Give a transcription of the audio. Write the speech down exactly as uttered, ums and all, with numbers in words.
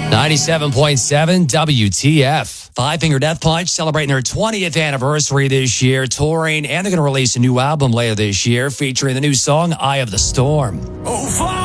ninety-seven point seven W T F. Five Finger Death Punch celebrating their twentieth anniversary this year, touring, and they're going to release a new album later this year featuring the new song, Eye of the Storm. Oh,